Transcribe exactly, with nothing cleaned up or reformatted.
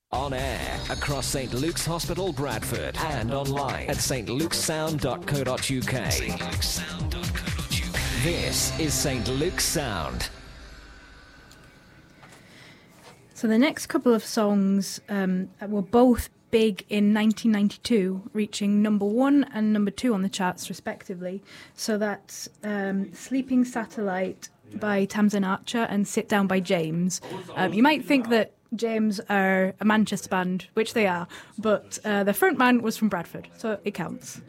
On air across St Luke's Hospital, Bradford, and online at s t luke's sound dot co dot u k. St Luke's Sound dot co dot u k. This is St Luke's Sound. So the next couple of songs um, were both big in nineteen ninety-two, reaching number one and number two on the charts respectively. So that's um, Sleeping Satellite by Tamsin Archer and Sit Down by James. Um, you might think that James are a Manchester band, which they are, but uh, the front man was from Bradford, so it counts.